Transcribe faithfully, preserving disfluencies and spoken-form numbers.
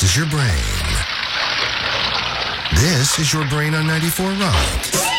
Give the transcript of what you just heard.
is your brain. This is your brain on ninety-four Rock.